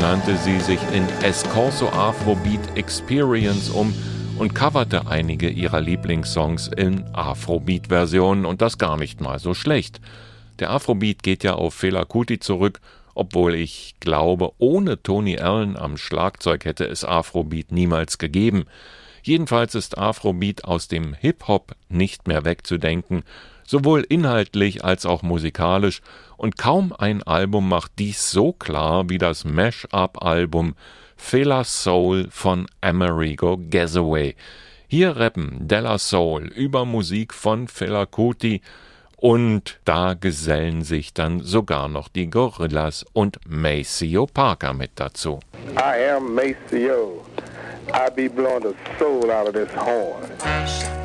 nannte sie sich in Escorso Afrobeat Experience um und coverte einige ihrer Lieblingssongs in Afrobeat-Versionen und das gar nicht mal so schlecht. Der Afrobeat geht ja auf Fela Kuti zurück, obwohl ich glaube, ohne Tony Allen am Schlagzeug hätte es Afrobeat niemals gegeben. Jedenfalls ist Afrobeat aus dem Hip-Hop nicht mehr wegzudenken, sowohl inhaltlich als auch musikalisch, und kaum ein Album macht dies so klar wie das Mash-Up-Album Fela Soul von Amerigo Gazaway. Hier rappen De La Soul über Musik von Fela Kuti und da gesellen sich dann sogar noch die Gorillaz und Maceo Parker mit dazu. I am Maceo. I be blowing the soul out of this horn.